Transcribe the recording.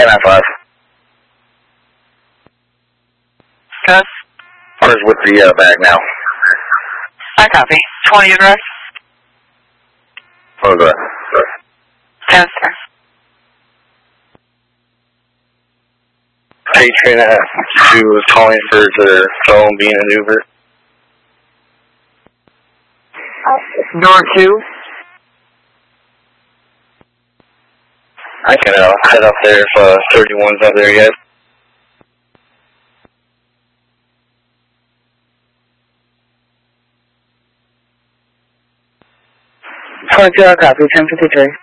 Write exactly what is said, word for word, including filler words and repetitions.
ten nine five. Gus? Where's with the uh, bag now? I copy. twenty address? What was that? Yes, sir. Patron uh, who was calling for the phone being an Uber. Door two? I can uh, head up there if uh, thirty-one's not there yet. twenty-two, I copy. ten fifty-three.